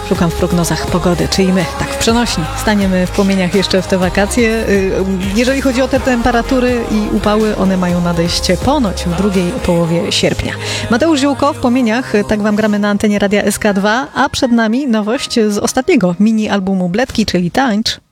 Szukam w prognozach pogody, czyli my, tak w przenośni, staniemy w płomieniach jeszcze w te wakacje. Jeżeli chodzi o te temperatury i upały, one mają nadejść ponoć w drugiej połowie sierpnia. Mateusz Ziółko w płomieniach, tak wam gramy na antenie Radia SK2, a przed nami nowość z ostatniego mini albumu Bledki, czyli Tańcz.